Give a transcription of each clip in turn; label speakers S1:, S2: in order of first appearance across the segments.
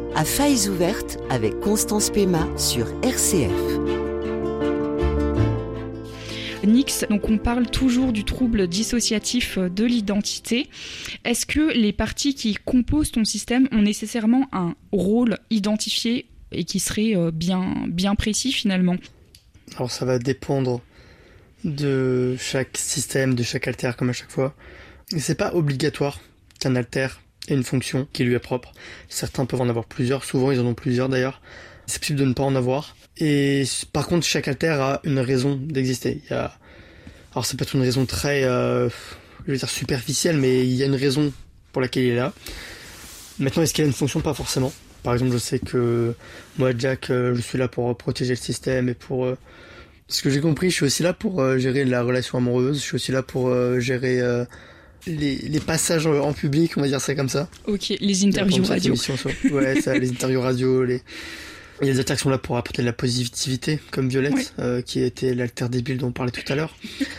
S1: À failles ouvertes avec Constance Pema sur RCF.
S2: Nix, donc on parle toujours du trouble dissociatif de l'identité. Est-ce que les parties qui composent ton système ont nécessairement un rôle identifié et qui serait bien précis finalement ?
S3: Alors ça va dépendre de chaque système, de chaque alter comme à chaque fois. Et c'est pas obligatoire qu'un alter ait une fonction qui lui est propre. Certains peuvent en avoir plusieurs, souvent ils en ont plusieurs d'ailleurs. C'est possible de ne pas en avoir. Et par contre, chaque alter a une raison d'exister. Alors ça peut être une raison très, superficielle, mais il y a une raison pour laquelle il est là. Maintenant, est-ce qu'il a une fonction ? Pas forcément. Par exemple, je sais que moi, Jack, je suis là pour protéger le système et pour... Ce que j'ai compris, je suis aussi là pour gérer la relation amoureuse. Je suis aussi là pour gérer les passages en public, on va dire ça comme ça.
S2: Ok, les interviews radio.
S3: Ouais, ça, les interviews radio, Il y a des alters qui sont là pour apporter de la positivité, comme Violette, qui était l'alter débile dont on parlait tout à l'heure.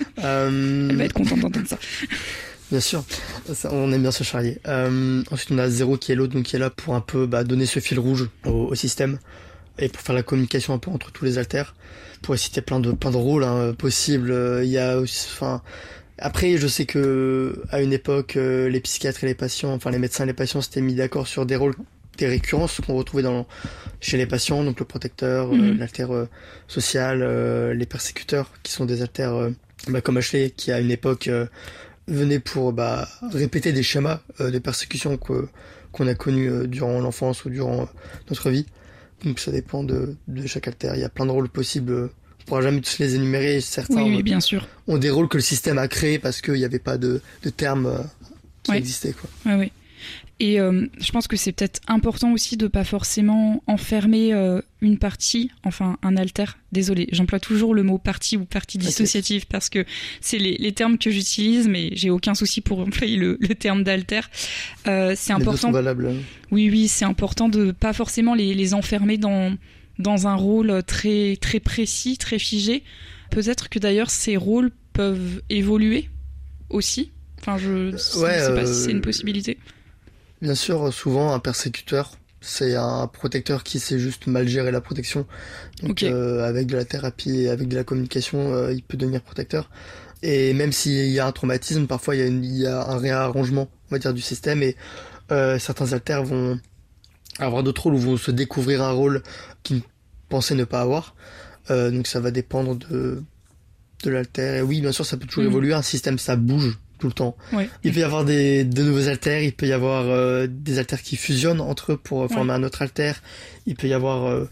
S2: Elle va être contente d'entendre ça.
S3: Bien sûr, ça, on aime bien se charrier. Ensuite, on a Zéro qui est l'autre, donc qui est là pour un peu donner ce fil rouge au système et pour faire la communication un peu entre tous les alters. Pour citer plein de rôles possibles. Il y a aussi, après, je sais que à une époque, les psychiatres et les patients, les médecins et les patients s'étaient mis d'accord sur des rôles, des récurrences qu'on retrouvait chez les patients, donc le protecteur, l'alter social, les persécuteurs, qui sont des alters comme Ashley, qui à une époque venait pour répéter des schémas de persécution qu'on a connus durant l'enfance ou durant notre vie. Donc ça dépend de chaque alter. Il y a plein de rôles possibles. On pourra jamais tous les énumérer. Certains
S2: oui, bien sûr.
S3: Ont des rôles que le système a créés parce qu'il n'y avait pas de termes qui existaient.
S2: Oui. Et je pense que c'est peut-être important aussi de pas forcément enfermer une partie, un alter. Désolée, j'emploie toujours le mot partie ou partie dissociative parce que c'est les termes que j'utilise, mais j'ai aucun souci pour employer le terme d'alter. C'est important. Les deux sont
S3: valables.
S2: Oui, c'est important de pas forcément les enfermer dans un rôle très très précis, très figé. Peut-être que d'ailleurs ces rôles peuvent évoluer aussi. Je sais pas si c'est une possibilité.
S3: Bien sûr, souvent un persécuteur, c'est un protecteur qui sait juste mal gérer la protection. Donc avec de la thérapie et avec de la communication, il peut devenir protecteur. Et même s'il y a un traumatisme, parfois il y a un réarrangement, on va dire, du système. Et certains alters vont avoir d'autres rôles ou vont se découvrir un rôle qu'ils pensaient ne pas avoir. Donc ça va dépendre de l'alter. Et oui, bien sûr, ça peut toujours évoluer. Un système, ça bouge tout le temps. Il peut y avoir de nouveaux alters, il peut y avoir des alters qui fusionnent entre eux pour former un autre alter. Il peut y avoir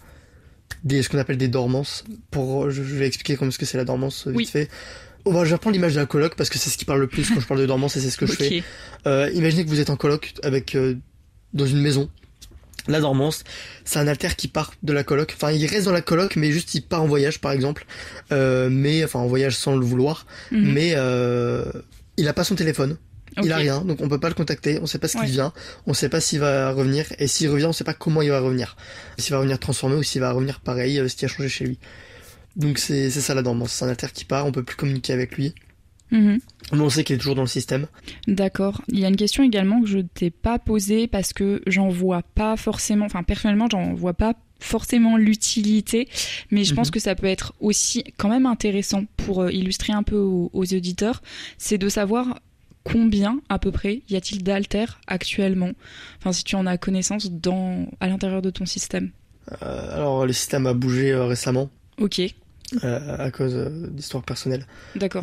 S3: ce qu'on appelle des dormances. Je vais expliquer ce que c'est la dormance vite fait. Je vais reprendre l'image de la coloc parce que c'est ce qui parle le plus quand je parle de dormance et c'est ce que je fais. Imaginez que vous êtes en coloc dans une maison. La dormance, c'est un alter qui part de la coloc. Il reste dans la coloc, mais juste il part en voyage, par exemple. En voyage sans le vouloir. Mais il a pas son téléphone. Il a rien, donc on peut pas le contacter. On sait pas ce qu'il vient. On sait pas s'il va revenir. Et s'il revient, on sait pas comment il va revenir. S'il va revenir transformé ou s'il va revenir pareil, ce qui a changé chez lui. Donc c'est ça la dormance. C'est un alter qui part. On peut plus communiquer avec lui. Mais on sait qu'il est toujours dans le système.
S2: D'accord. Il y a une question également que je t'ai pas posée parce que j'en vois pas forcément, personnellement j'en vois pas forcément l'utilité, mais je pense que ça peut être aussi quand même intéressant pour illustrer un peu aux auditeurs, c'est de savoir combien à peu près y a-t-il d'alters actuellement, si tu en as connaissance à l'intérieur de ton système.
S3: Alors le système a bougé récemment.
S2: Ok.
S3: À cause d'histoires personnelles.
S2: D'accord.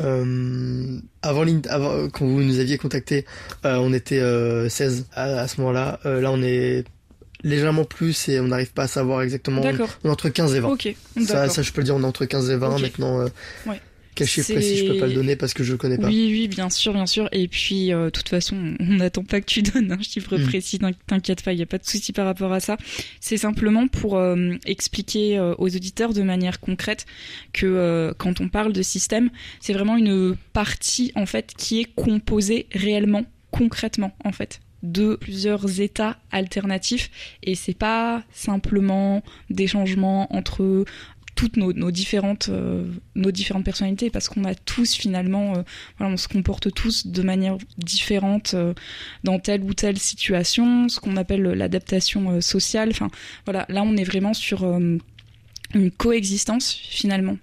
S3: Avant, quand vous nous aviez contacté, on était 16 à ce moment-là. Là, on est légèrement plus et on n'arrive pas à savoir exactement.
S2: D'accord.
S3: On est entre 15 et 20.
S2: Ok.
S3: Ça, je peux le dire, on est entre 15 et 20 maintenant. Quel chiffre précis, je peux pas le donner parce que je le connais pas.
S2: Oui, bien sûr. Et puis, de toute façon, on n'attend pas que tu donnes un chiffre précis, t'inquiète pas, il n'y a pas de souci par rapport à ça. C'est simplement pour expliquer aux auditeurs de manière concrète que quand on parle de système, c'est vraiment une partie, en fait, qui est composée réellement, concrètement, en fait, de plusieurs états alternatifs. Et c'est pas simplement des changements entre toutes nos différentes personnalités, parce qu'on a tous finalement, on se comporte tous de manière différente dans telle ou telle situation, ce qu'on appelle l'adaptation sociale. Enfin, voilà, là on est vraiment sur une coexistence finalement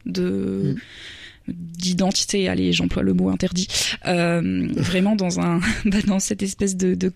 S2: d'identité, allez, j'emploie le mot interdit, vraiment dans cette espèce de